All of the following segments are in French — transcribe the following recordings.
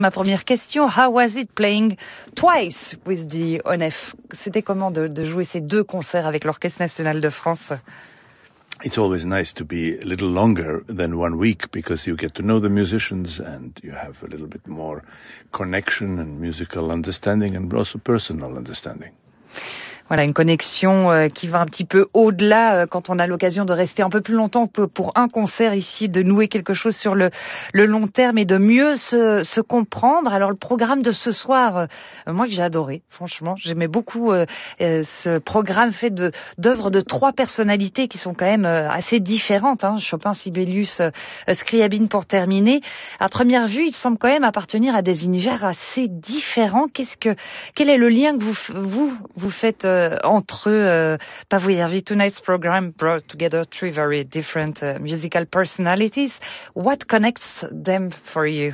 Ma première question, how was it playing twice with the ONF? C'était comment de jouer ces deux concerts avec l'Orchestre National de France? It's always nice to be a little longer than 1 week because you get to know the musicians and you have a little bit more connection and musical understanding and also personal understanding. Voilà, une connexion qui va un petit peu au-delà quand on a l'occasion de rester un peu plus longtemps que pour un concert ici, de nouer quelque chose sur le long terme et de mieux se comprendre. Alors le programme de ce soir, moi que j'ai adoré, franchement, j'aimais beaucoup ce programme fait d'œuvres de 3 personnalités qui sont quand même assez différentes, hein. Chopin, Sibelius, Scriabine pour terminer. À première vue, ils semblent quand même appartenir à des univers assez différents. Quel est le lien que vous faites entre eux? Pavoyervi, tonight's program brought together 3 very different musical personalities. What connects them for you?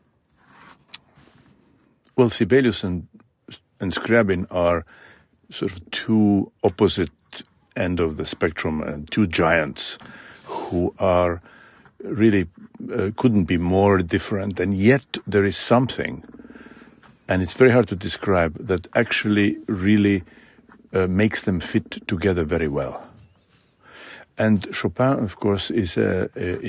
Well, Sibelius and Scriabin are sort of 2 opposite end of the spectrum and 2 giants who are really couldn't be more different, and yet there is something, and it's very hard to describe, that actually really makes them fit together very well. And Chopin, of course, is a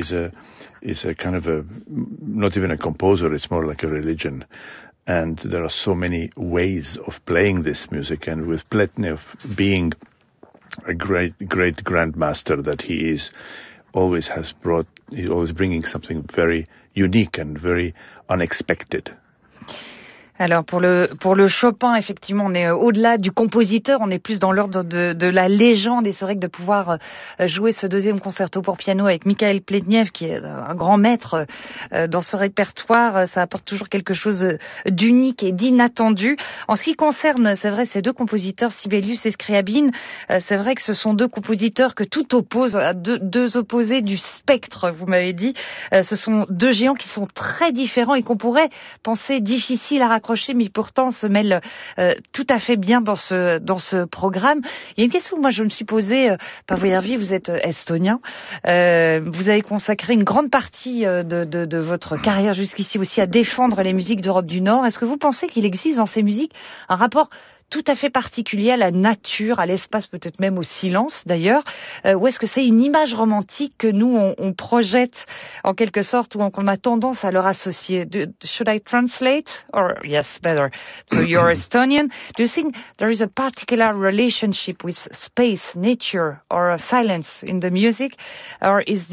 kind of a, not even a composer, it's more like a religion. And there are so many ways of playing this music, and with Pletnev being a great grandmaster that he is, he's always bringing something very unique and very unexpected. Alors pour le Chopin, effectivement, on est au-delà du compositeur, on est plus dans l'ordre de la légende, et c'est vrai que de pouvoir jouer ce 2e concerto pour piano avec Mikhail Pletnev, qui est un grand maître dans ce répertoire, ça apporte toujours quelque chose d'unique et d'inattendu. En ce qui concerne, c'est vrai, ces 2 compositeurs, Sibelius et Scriabin, c'est vrai que ce sont 2 compositeurs que tout oppose à deux opposés du spectre, vous m'avez dit. Ce sont 2 géants qui sont très différents et qu'on pourrait penser difficiles à raccrocher, mais pourtant se mêlent tout à fait bien dans ce programme. Il y a une question que moi je me suis posée, Pavoyervi, vous êtes estonien, vous avez consacré une grande partie de votre carrière jusqu'ici aussi à défendre les musiques d'Europe du Nord. Est-ce que vous pensez qu'il existe dans ces musiques un rapport tout à fait particulier à la nature, à l'espace, peut-être même au silence d'ailleurs, ou est-ce que c'est une image romantique que nous on projette en quelque sorte, ou qu'on a tendance à leur associer? Should I translate? Or yes, better. So you're Estonian. Do you think there is a particular relationship with space, nature, or silence in the music, or is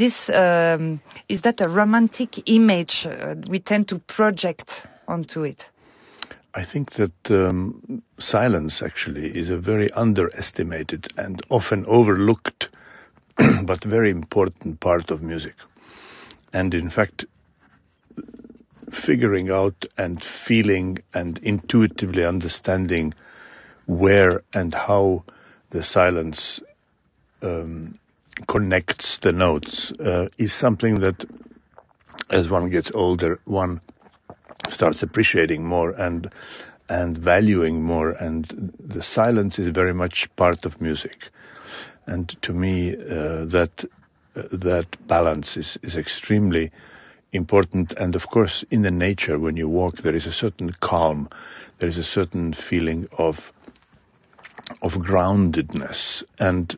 that a romantic image we tend to project onto it? I think that silence actually is a very underestimated and often overlooked but very important part of music. And in fact, figuring out and feeling and intuitively understanding where and how the silence connects the notes is something that, as one gets older, one starts appreciating more and valuing more, and the silence is very much part of music. And to me, that balance is extremely important. And of course, in the nature, when you walk, there is a certain calm, there is a certain feeling of groundedness. And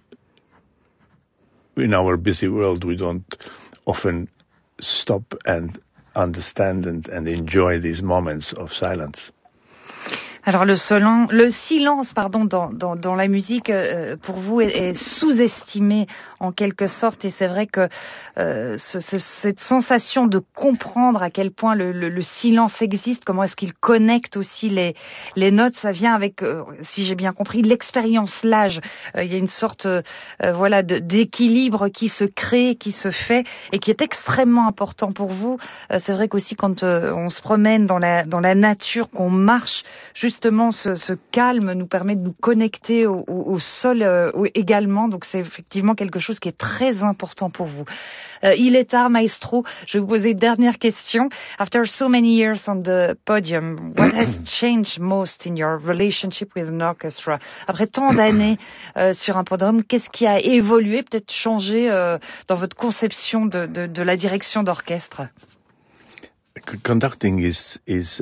in our busy world, we don't often stop and understand and enjoy these moments of silence. Alors le silence, dans la musique, pour vous, est sous-estimé en quelque sorte, et c'est vrai que cette sensation de comprendre à quel point le silence existe, comment est-ce qu'il connecte aussi les notes, ça vient avec, si j'ai bien compris, l'expérience, l'âge. Il y a une sorte d'équilibre qui se crée, qui se fait, et qui est extrêmement important pour vous. C'est vrai qu'aussi quand on se promène dans la nature, qu'on marche, justement, ce calme nous permet de nous connecter au sol également. Donc c'est effectivement quelque chose qui est très important pour vous. Il est tard, maestro. Je vais vous poser une dernière question. After so many years on the podium, what has changed most in your relationship with an orchestra? Après tant d'années sur un podium, qu'est-ce qui a évolué, peut-être changé dans votre conception de la direction d'orchestre? conducting is